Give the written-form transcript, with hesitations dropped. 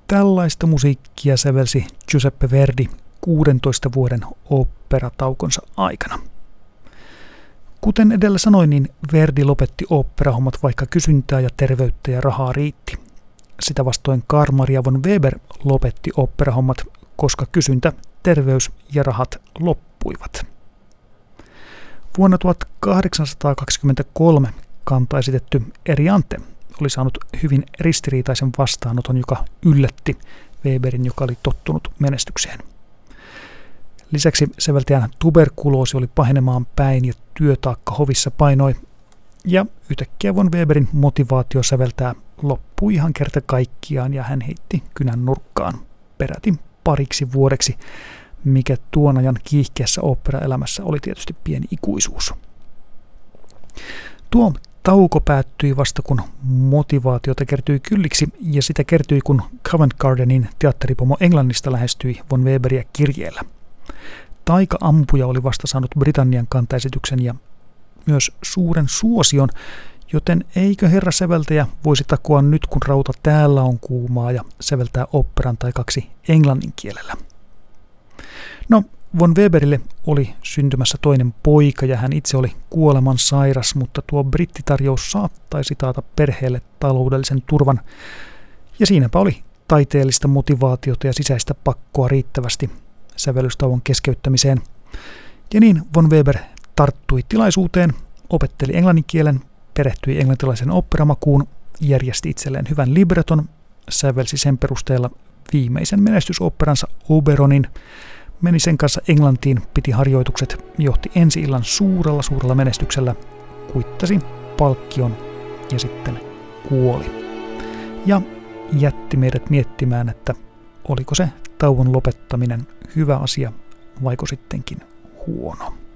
Tällaista musiikkia sävelsi Giuseppe Verdi 16 vuoden oopperataukonsa aikana. Kuten edellä sanoin, niin Verdi lopetti oopperahommat, vaikka kysyntää ja terveyttä ja rahaa riitti. Sitä vastoin Carl Maria von Weber lopetti oopperahommat, koska kysyntä, terveys ja rahat loppuivat. Vuonna 1823 kanta esitetty Eriante oli saanut hyvin ristiriitaisen vastaanoton, joka yllätti Weberin, joka oli tottunut menestykseen. Lisäksi säveltäjän tuberkuloosi oli pahenemaan päin ja työtaakka hovissa painoi, ja yhtäkkiä von Weberin motivaatio säveltää loppui ihan kerta kaikkiaan ja hän heitti kynän nurkkaan peräti pariksi vuodeksi, mikä tuon ajan kiihkeässä oopperaelämässä oli tietysti pieni ikuisuus. Tuo tauko päättyi vasta kun motivaatiota kertyi kylliksi, ja sitä kertyi kun Covent Gardenin teatteripomo Englannista lähestyi von Weberia kirjeellä. Taika-ampuja oli vasta saanut Britannian kantaesityksen ja myös suuren suosion, joten eikö herra säveltäjä voisi takoa nyt kun rauta täällä on kuumaa ja säveltää oopperan tai kaksi englannin kielellä. No, von Weberille oli syntymässä toinen poika ja hän itse oli kuoleman sairas, mutta tuo brittitarjous saattaisi taata perheelle taloudellisen turvan. Ja siinäpä oli taiteellista motivaatiota ja sisäistä pakkoa riittävästi sävellystauon keskeyttämiseen. Ja niin von Weber tarttui tilaisuuteen, opetteli englannin kielen, perehtyi englantilaisen oopperamakuun, järjesti itselleen hyvän libreton, sävelsi sen perusteella viimeisen menestysoopperansa Oberonin, meni sen kanssa Englantiin, piti harjoitukset, johti ensi-illan suurella menestyksellä, kuittasi palkkion ja sitten kuoli. Ja jätti meidät miettimään, että oliko se tauon lopettaminen hyvä asia vaiko sittenkin huono.